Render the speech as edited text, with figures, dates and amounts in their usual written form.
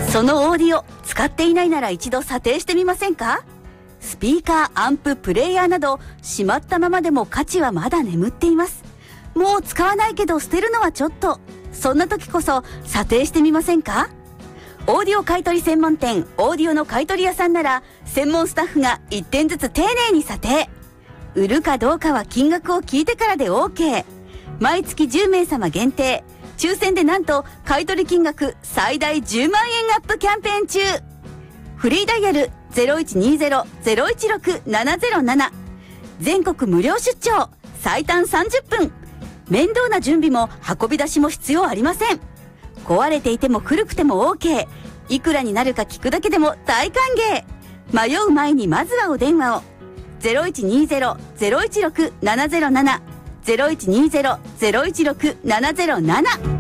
そのオーディオ使っていないなら一度査定してみませんか？スピーカー、アンプ、プレイヤーなどしまったままでも価値はまだ眠っています。もう使わないけど捨てるのはちょっと。そんな時こそ査定してみませんか？オーディオ買取専門店オーディオの買取屋さんなら専門スタッフが1点ずつ丁寧に査定。売るかどうかは金額を聞いてからで OK。 毎月10名様限定抽選でなんと買取金額最大10万円アップキャンペーン中。フリーダイヤル 0120-016-707 全国無料出張最短30分。面倒な準備も運び出しも必要ありません。壊れていても古くても OK。 いくらになるか聞くだけでも大歓迎。迷う前にまずはお電話を。 0120-016-707 0120-016-707